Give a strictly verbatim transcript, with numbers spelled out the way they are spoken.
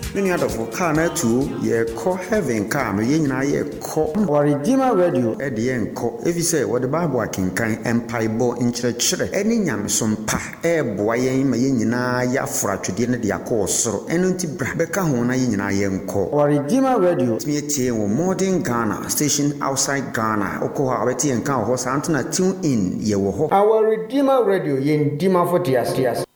Many other for car na two, ye call heaven car, me yin na ye call or Redeemer Radio at the end call. If you say what the Bible can kind empire bo in church, any yam some pa, eh, boy, my yin na ya frat to dinner the course, so enunti beka hona yin na yen call. Or Redeemer Radio, me a tea or modern Ghana, station outside Ghana, Okoha, Betty and Cow horse, Antona tune in, ye wo. Our Redeemer Radio, yin Dima for Tias.